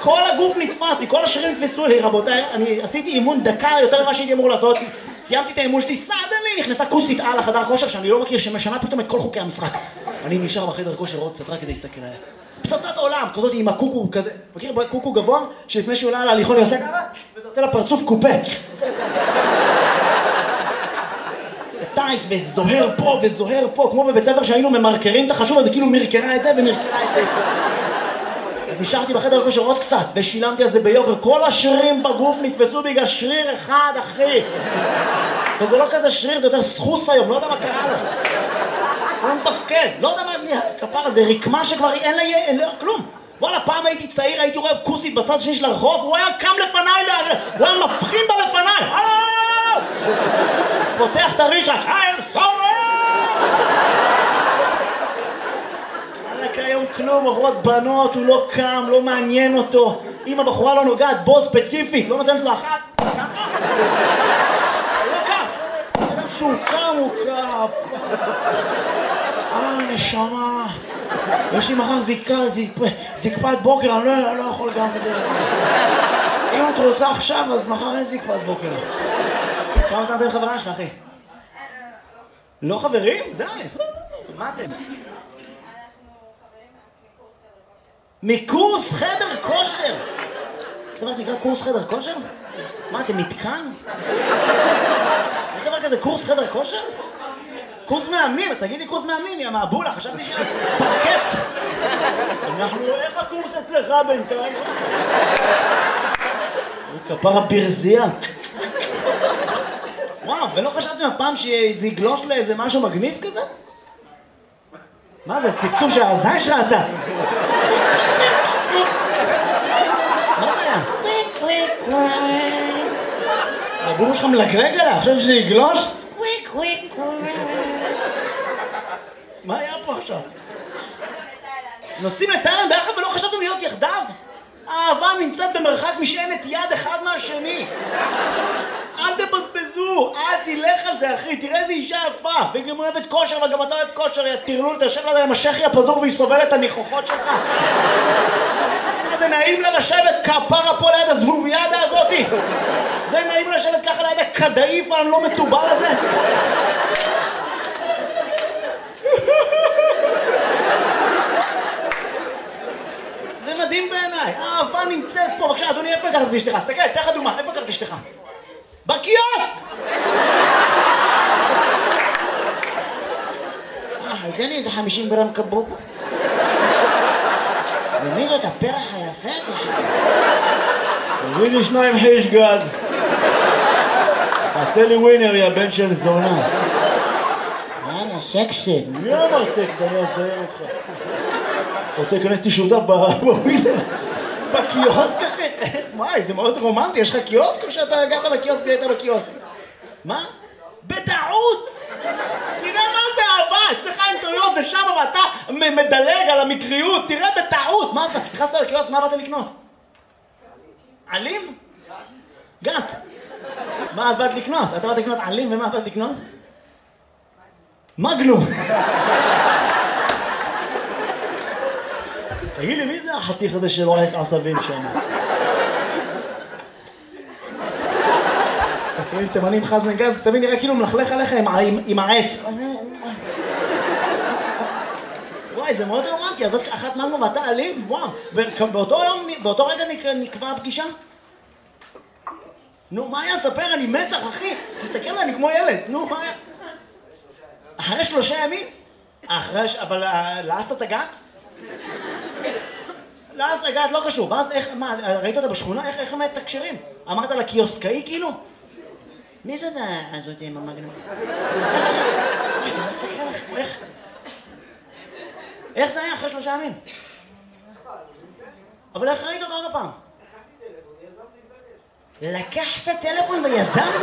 כל הגוף נתפס לי, כל השרירים נתפסו לי, רבותיי, אני עשיתי אימון דקה יותר ממה שהייתי אמור לעשות, סיימתי את האימון שלי, סדני, נכנסה כוסית על החדר כושר שאני לא מכיר, שמשנה פתאום את כל חוקי המשחק. אני נשאר בחדר כושר עוד קצת רק כדי להסתכל עליה. פצצת עולם, כזאת עם הקוקו כזה, מכיר קוקו גבוה, שלפני שהוא עולה על ההליכון היא עושה ככה, וזה עושה לה פרצוף קופה. טייץ וזוהר פה וזוהר פה, כמו בבית ספר שהיינו ממרקרים את החשוב הזה, כאילו מרקרה את זה ומרקרה את זה. אז נשארתי בחדר כושר עוד קצת, ושילמתי על זה ביוקר, כל השרירים בגוף נתפסו בגלל שריר אחד, אחי. וזה לא כזה שריר, זה יותר סחוס היום, לא יודע מה קרה לו. הוא לא מתפקד, לא יודע מה כפר הזה, רקמה שכבר אין לה כלום. וואלה, פעם הייתי צעיר, הייתי רואה כוסית בצד השני של הרחוב, הוא היה קם לפניי, הוא היה מבחין בה לפניי. פותח את הרישש, I'm sorry! עלק היום כלום, עוברות בנות, הוא לא קם, לא מעניין אותו. אם הבחורה לא נוגעת בו ספציפית, לא נותנת לו אחת. הוא לא קם. אדם שהוא קם, הוא קם. נשמה. יש לי מחר זקפת בוקר, אני לא יכול גם בדרך. אם את רוצה עכשיו, אז מחר אין זקפת בוקר. כמה זמן אתם חברה שלך, אחי? לא חברים? די. מה אתם? אנחנו חברים מקורס חדר כושר. מקורס חדר כושר? יש דבר שנקרא קורס חדר כושר? מה, אתם מתקן? יש דבר כזה קורס חדר כושר? קורס מאמנים, אז תגידי קורס מאמנים, יא מהבולה, חשבתי שאת פרקט. אנחנו, איך הקורס אצלך בינתיים? כפרה ברזייה. וואו, ולא חשבתם אף פעם שזה יגלוש לאיזה משהו מגניב כזה? מה זה, צפצוף שהזין שלך עשה? מה זה היה? סקוויק קוויק קוויק. הבומו שלך מלגלג עליה, עכשיו שזה יגלוש? סקוויק קוויק קוויק. מה היה פה עכשיו? נוסעים לתאילנד ביחד ולא חשבתם להיות יחדיו? האהבה נמצאת במרחק משענת יד אחד מהשני. אל תבזבזו, אל תלך על זה אחי, תראה איזה אישה יפה, והיא גם אוהבת כושר וגם אתה אוהב כושר, תרלול, תשב לה עם השכי הפזור והיא סובלת את הניחוחות שלך. מה זה נעים לה לשבת כפרה פה ליד הזבוביאדה הזאתי? זה נעים לשבת ככה ליד הכדאיף הלא מטובל הזה? זה מדהים בעיניי, האהבה נמצאת פה. בבקשה, אדוני, איפה לקחת את אשתך? תסתכל, תן לך דוגמה, איפה לקחת את אשתך? בקיוסק! תן לי איזה 50 גרם קבוק. ומי זאת הפרח היפה הזה שלי? תביא לי 2 חיש גד. תעשה לי ווינר, יא בן של זונה. יאללה, סקסט. מי אמר סקסט? אני אעזיין אותך. אתה רוצה להיכנס אותי שותף בווינר? בקיוסק אחי? וואי, זה מאוד רומנטי, יש לך קיוסק או שאתה הגעת לקיוסק והיית בקיוסק? מה? בטעות! תראה מה זה אהבה, אצלך אין טעויות, זה שם ואתה מדלג על המקריות, תראה בטעות! מה זה? נכנסת לקיוסק, מה באת לקנות? עלים? גת. מה את באת לקנות? אתה באת לקנות עלים ומה באת לקנות? מגנום. תגיד לי, מי זה החתיך הזה שלא עש עשבים שם? מכירים תימנים חזן גז, זה תמיד נראה כאילו מלכלך עליך עם העץ. וואי, זה מאוד רומנטי, אז זאת אחת מגנום ואתה אלים? וואו, ובאותו רגע נקבע הפגישה? נו, מה היה? ספר, אני מתח, אחי. תסתכל עליי, אני כמו ילד. נו, מה היה? אחרי 3 ימים? אבל לעשת את הגת? לעשת הגת לא קשור. ואז איך, מה, ראית אותה בשכונה? איך הם מתקשרים? אמרת לה קיוסקאי כאילו? מי זאת הזאת עם המגנום? אוי, זה לא תסתכל לך, איך? איך זה היה אחרי 3 ימים? אבל איך ראית אותה עוד הפעם? לקחת טלפון ויזמת?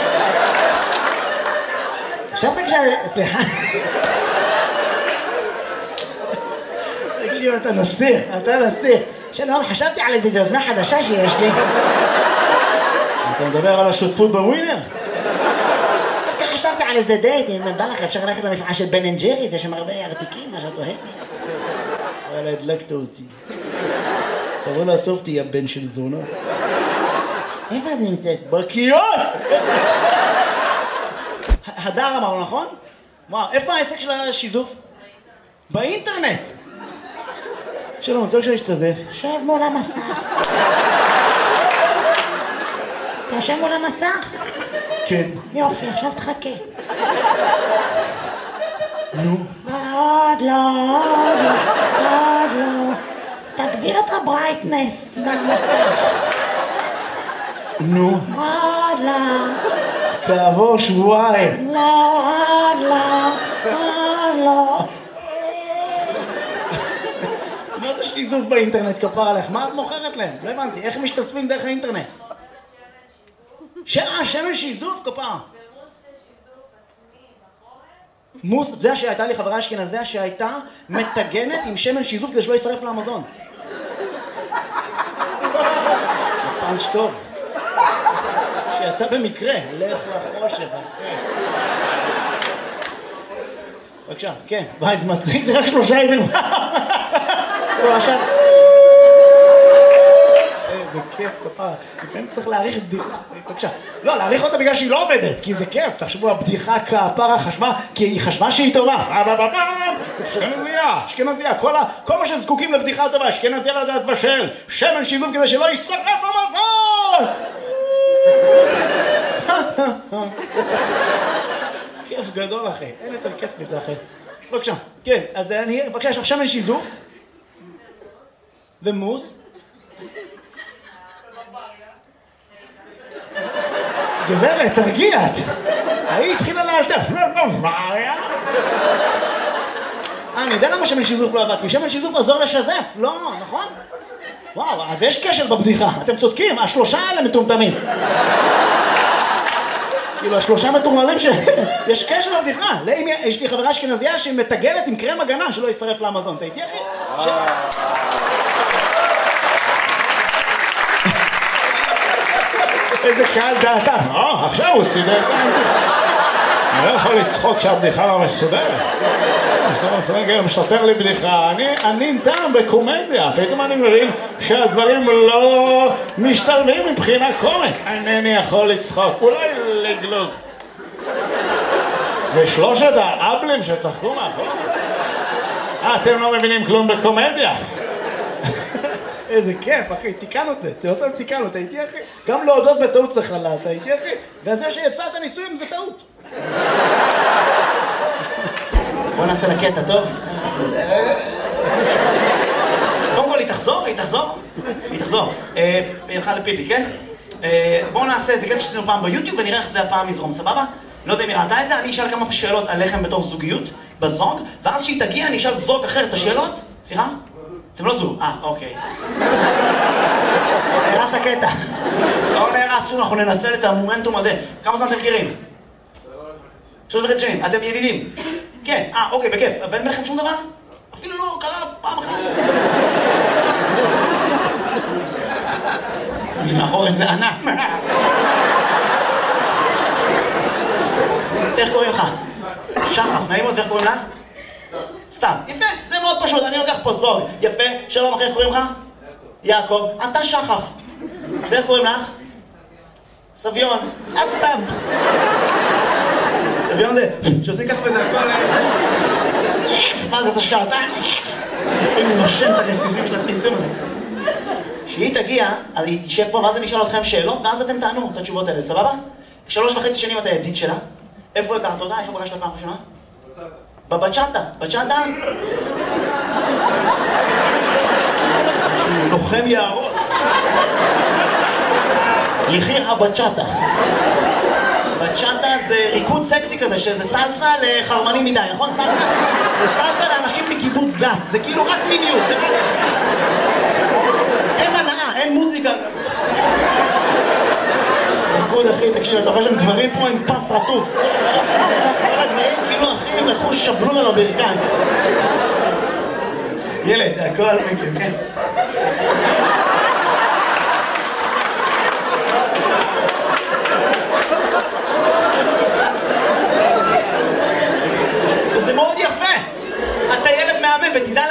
עכשיו סליחה. תקשיב, אתה נסיך. שלום, חשבתי על איזה יוזמה חדשה שיש לי. אתה מדבר על השותפות בווינר? דווקא חשבתי על איזה דייט, אם בא לך אפשר ללכת למפעל של בן אנד ג'ריס, יש שם הרבה ארתיקים, מה שאת אוהבת. וואלה, הדלקת אותי. תבוא לאסוף אותי, הבן של זונה. איפה את נמצאת? בקיוסק! הדר אמרנו, נכון? וואו, איפה העסק של השיזוף? באינטרנט! שלום, רוצה שאני אשתזף. שב מול המסך. אתה יושב מול המסך? כן. יופי, עכשיו תחכה. נו. עוד לא, עוד לא, עוד לא. תגביר את הברייטנס במסך. נו. עוד לא. כעבור שבועיים. לא, עוד לא, עוד לא. מה זה שיזוף באינטרנט, כפר עליך? מה את מוכרת להם? לא הבנתי, איך משתתפים דרך האינטרנט? שמן שיזוף, כפר. מוס, זה שהייתה לי חברה אשכנזיה שהייתה מטגנת עם שמן שיזוף כדי שלא יישרף לאמזון. פאנץ' טוב. שיצא במקרה, לך לחושך. בבקשה, כן. ביי, זה מצחיק, זה רק 3 ימים. לא, עכשיו... איזה כיף, כפרה. לפעמים צריך להעריך בדיחה. בבקשה. לא, להעריך אותה בגלל שהיא לא עובדת, כי זה כיף. תחשבו, הבדיחה כפרה חשבה, כי היא חשבה שהיא טובה. אשכנזיה, אשכנזיה. כל מה שזקוקים לבדיחה טובה, אשכנזיה לדעת בשל. שמן שיזוף כדי שלא יישרף המזון! כיף גדול, אחי. אין יותר כיף מזה, אחי. בבקשה. כן, אז אני... בבקשה, יש לך שמן שיזוף. ומוס. גברת, תרגיעת. היא התחילה לאלתר. בוואריה. אני יודע למה שמן שיזוף לא עבד, כי שמן שיזוף עזור לשזף. לא, נכון? וואו, אז יש כשל בבדיחה. אתם צודקים, 3 האלה מטומטמים. כאילו, 3 מטורללים יש קשר לבדיחה. יש לי חברה אשכנזיה שמטגנת עם קרם הגנה שלא יישרף לאמזון. אתה איתי, אחי? איזה קהל דעתה. עכשיו הוא סידר את הבדיחה. אני לא יכול לצחוק שהבדיחה לא מסודרת. רגע, משתפר לי בדיחה. אני נטעם בקומדיה. פתאום אני מבין שהדברים לא משתלבים מבחינה קומית. אינני יכול לצחוק. אולי לגלוג. ו3 האבלים שצחקו מאחור. אתם לא מבינים כלום בקומדיה. איזה כיף, אחי, תיקן אותי. אתה רוצה תיקן אותי, הייתי אחי. גם להודות בטעות צריך לדעת, הייתי אחי. וזה שיצאת ניסויים זה טעות. בוא נעשה לקטע, טוב? קודם כל, היא תחזור? היא תחזור. היא הלכה לפיפי, כן? בואו נעשה איזה קטע שעשינו פעם ביוטיוב ונראה איך זה הפעם יזרום, סבבה? לא יודע אם היא ראתה את זה, אני אשאל כמה שאלות עליכם בתור זוגיות, בזוג, ואז שהיא תגיע אני אשאל זוג אחר את השאלות. סליחה? אתם לא זוג. אוקיי. נהרס הקטע. לא נהרס, אנחנו ננצל את המומנטום הזה. כמה זמן אתם מכירים? 3.5 שנים. אתם ידידים? כן, אוקיי, בכיף. ואין ביניכם שום דבר? אפילו לא קרה פעם אחת. אני מאחור איזה ענק. איך קוראים לך? שחף, נעים מאוד, ואיך קוראים לה? סתם. יפה, זה מאוד פשוט, אני לוקח פה זוג. יפה, שלום אחי, איך קוראים לך? יעקב, אתה שחף. ואיך קוראים לך? סביון, את סתם. סביון זה, שעושים ככה בזה הכל... מה זה, אתה שעתיים? לפעמים הוא נושם את הרסיסים של הטמטום הזה. כשהיא תגיע, אז היא תשב פה, ואז אני אשאל אתכם שאלות, ואז אתם תענו את התשובות האלה, סבבה? 3.5 שנים אתה ידיד שלה. איפה הכרת אותה? איפה פגשת פעם ראשונה? בבצ'אטה. בצ'אטה? שהוא לוחם יערות. יחיר הבצ'אטה. בצ'אטה זה ריקוד סקסי כזה, שזה סלסה לחרמנים מדי, נכון? סלסה? זה סלסה לאנשים מקיבוץ גת, זה כאילו רק מיניות, זה רק... אין הנאה, אין מוזיקה. ריקוד אחי, תקשיב, אתה רואה שהם גברים פה עם פס רטוף. כל הדברים כאילו אחי, הם לקחו שבלון על הברכיים. ילד, הכל מכם, כן? וזה מאוד יפה. אתה ילד מהמם, ותדע